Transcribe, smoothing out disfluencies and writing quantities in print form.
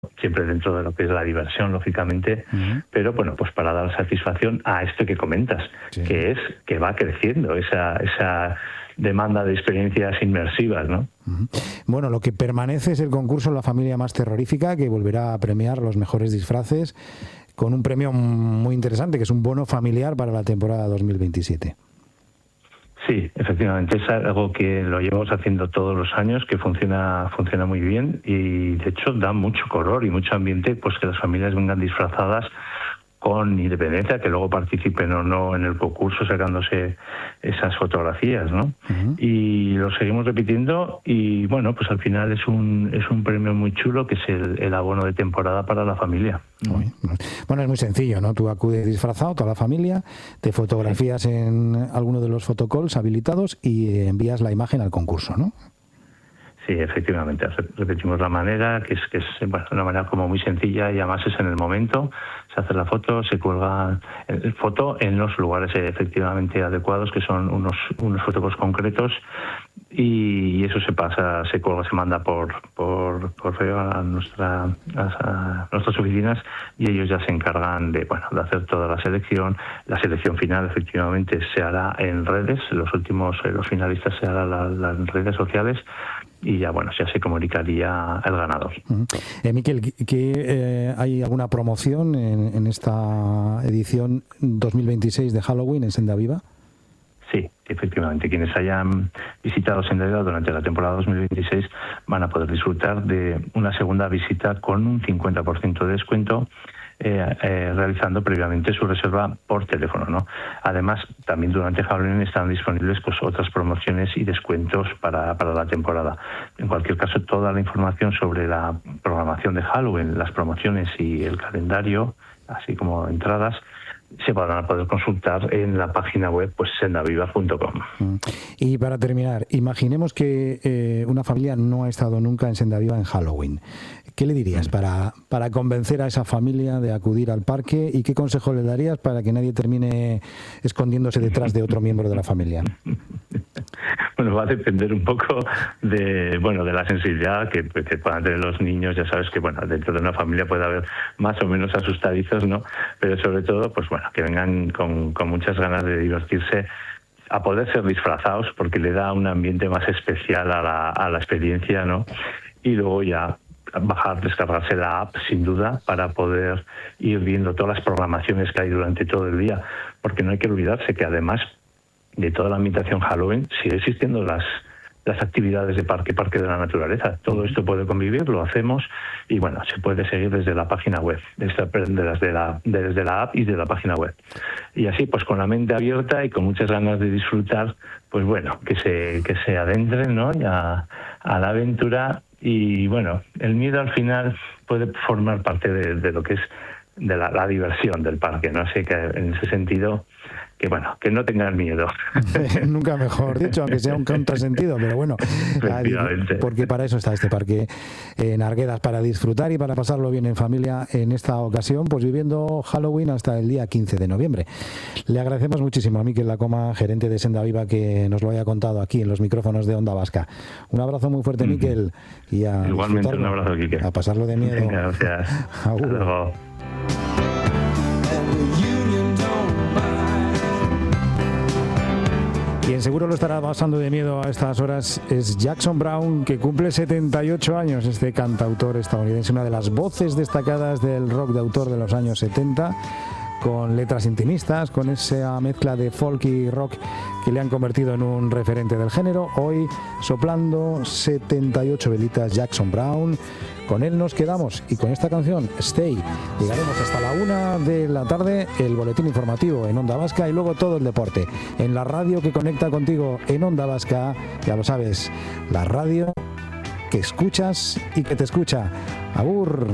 siempre dentro de lo que es la diversión, lógicamente, pero bueno, pues para dar satisfacción a esto que comentas, que es que va creciendo esa demanda de experiencias inmersivas, ¿no? Bueno, lo que permanece es el concurso La Familia Más Terrorífica, que volverá a premiar los mejores disfraces con un premio muy interesante, que es un bono familiar para la temporada 2027. Sí, efectivamente, es algo que lo llevamos haciendo todos los años, que funciona muy bien y de hecho da mucho color y mucho ambiente, pues que las familias vengan disfrazadas con independencia, que luego participen o no en el concurso sacándose esas fotografías, ¿no? Y lo seguimos repitiendo y bueno, pues al final es un premio muy chulo, que es el abono de temporada para la familia. Bueno, es muy sencillo, ¿no? Tú acudes disfrazado, toda la familia, te fotografías en alguno de los photocalls habilitados y envías la imagen al concurso, ¿no? Sí, efectivamente, repetimos la manera, que es bueno, una manera como muy sencilla y además es en el momento, se hace la foto, se cuelga la foto en los lugares efectivamente adecuados, que son unos fotocalls concretos, y eso se cuelga, se manda por correo a nuestras oficinas y ellos ya se encargan de hacer toda la selección. La selección final efectivamente se hará en redes, los finalistas se harán las redes sociales y ya se comunicaría el ganador. Miquel, ¿hay alguna promoción en esta edición 2026 de Halloween en Senda Viva? Sí, efectivamente. Quienes hayan visitado Senda Viva durante la temporada 2026 van a poder disfrutar de una segunda visita con un 50% de descuento, realizando previamente su reserva por teléfono, ¿no? Además, también durante Halloween están disponibles otras promociones y descuentos para la temporada. En cualquier caso, toda la información sobre la programación de Halloween, las promociones y el calendario, así como entradas, se van a poder consultar en la página web sendaviva.com. Y para terminar, imaginemos que una familia no ha estado nunca en Senda Viva en Halloween. ¿Qué le dirías para convencer a esa familia de acudir al parque y qué consejo le darías para que nadie termine escondiéndose detrás de otro miembro de la familia? Bueno, va a depender un poco de la sensibilidad que puedan tener los niños. Ya sabes que dentro de una familia puede haber más o menos asustadizos, ¿no? Pero sobre todo, que vengan con muchas ganas de divertirse, a poder ser disfrazados, porque le da un ambiente más especial a la experiencia, ¿no? Y luego ya descargarse la app, sin duda, para poder ir viendo todas las programaciones que hay durante todo el día, porque no hay que olvidarse que además de toda la ambientación Halloween sigue existiendo las actividades de parque de la naturaleza. Todo esto puede convivir, lo hacemos y se puede seguir desde la página web, desde la app y de la página web. Y así, con la mente abierta y con muchas ganas de disfrutar, que se adentren, ¿no? a la aventura. Y el miedo al final puede formar parte de lo que es de la diversión del parque, ¿no? Así que en ese sentido, que no tengan miedo. Nunca mejor dicho, aunque sea un contrasentido, pero bueno, porque para eso está este parque en Arguedas, para disfrutar y para pasarlo bien en familia, en esta ocasión, viviendo Halloween hasta el día 15 de noviembre. Le agradecemos muchísimo a Miquel Lacoma, gerente de Senda Viva, que nos lo haya contado aquí en los micrófonos de Onda Vasca. Un abrazo muy fuerte, Miquel. Y igualmente, un abrazo, Quique. A pasarlo de miedo. Venga, gracias. Hasta luego. Quien seguro lo estará pasando de miedo a estas horas es Jackson Browne, que cumple 78 años, este cantautor estadounidense, una de las voces destacadas del rock de autor de los años 70, con letras intimistas, con esa mezcla de folk y rock que le han convertido en un referente del género. Hoy, soplando 78 velitas, Jackson Browne. Con él nos quedamos y con esta canción, Stay, llegaremos hasta la 1 de la tarde, el boletín informativo en Onda Vasca y luego todo el deporte en la radio que conecta contigo en Onda Vasca. Ya lo sabes, la radio que escuchas y que te escucha. Agur.